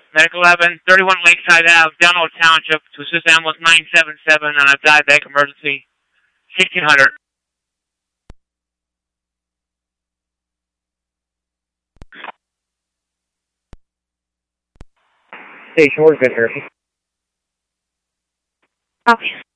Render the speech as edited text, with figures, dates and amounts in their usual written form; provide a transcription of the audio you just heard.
Medical 11, 31 Lakeside Ave, Delano Township, to assist ambulance 977 on a diabetic emergency, 1600. Station, where's good, Harry? Okay.